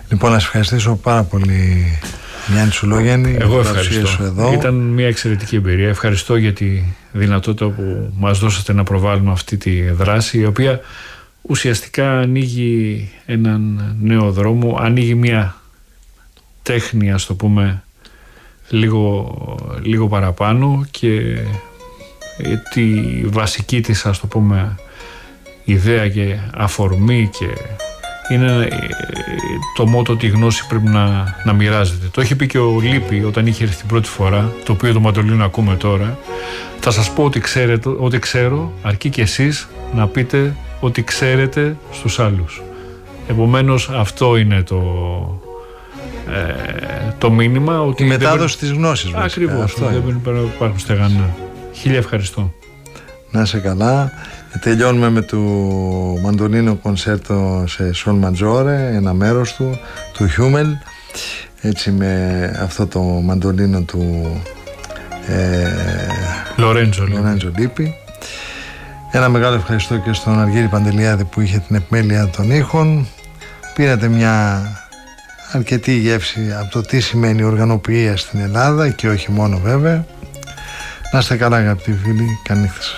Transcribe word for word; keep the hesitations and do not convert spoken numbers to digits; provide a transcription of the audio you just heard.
Λοιπόν, να σας ευχαριστήσω πάρα πολύ, Γιάννη Τσουλόγιαννη. Εγώ ευχαριστώ. Εδώ. Ήταν μια εξαιρετική εμπειρία. Ευχαριστώ για τη δυνατότητα που μας δώσατε να προβάλλουμε αυτή τη δράση, η οποία ουσιαστικά ανοίγει έναν νέο δρόμο, ανοίγει μια τέχνη, ας το πούμε, λίγο, λίγο παραπάνω, και τη βασική της, ας το πούμε, ιδέα και αφορμή, και είναι το μότο ότι η γνώση πρέπει να, να μοιράζεται. Το είχε πει και ο Λίπη όταν είχε έρθει την πρώτη φορά, το οποίο το μαντολίνο ακούμε τώρα. Θα σας πω ότι, ξέρετε, ότι ξέρω, αρκεί και εσείς να πείτε ότι ξέρετε στους άλλους. Επομένως αυτό είναι το, ε, το μήνυμα. Ότι η μετάδοση δεν... της γνώσης. Ακριβώς, αυτό δεν υπάρχουν στεγανά. Χίλια ευχαριστώ. Να είσαι καλά. Τελειώνουμε με το μαντολίνο κονσέρτο σε σολ ματζόρε, ένα μέρος του, του Χιούμελ, έτσι, με αυτό το μαντολίνο του ε, Λορέντζο Λίπη. Ένα μεγάλο ευχαριστώ και στον Αργύρη Παντελιάδη που είχε την επιμέλεια των ήχων. Πήρατε μια αρκετή γεύση από το τι σημαίνει οργανοποιία στην Ελλάδα και όχι μόνο βέβαια. Να είστε καλά, αγαπητοί φίλοι, καλή νύχτα σας.